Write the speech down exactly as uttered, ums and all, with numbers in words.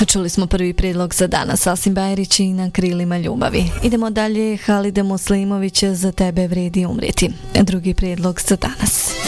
Čuli smo prvi prijedlog za danas, Asim Bajrić i Na krilima ljubavi. Idemo dalje, Halide Muslimović, Za tebe vredi umrijeti. Drugi prijedlog za danas.